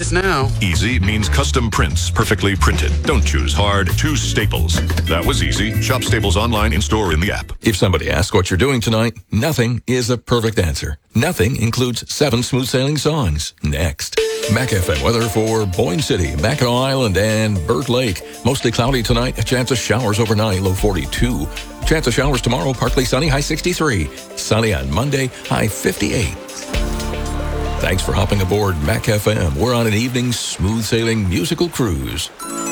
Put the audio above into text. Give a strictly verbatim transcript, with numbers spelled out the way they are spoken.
Easy's now. Easy means custom prints, perfectly printed. Don't choose hard, choose Staples. That was easy. Shop Staples online, in-store, in the app. If somebody asks what you're doing tonight, nothing is a perfect answer. Nothing includes seven smooth sailing songs. Next. Mac F M weather for Boyne City, Mackinac Island, and Burt Lake. Mostly cloudy tonight. A chance of showers overnight, low forty-two. Chance of showers tomorrow, partly sunny, high sixty-three. Sunny on Monday, high fifty-eight. Thanks for hopping aboard Mac F M. We're on an evening smooth sailing musical cruise.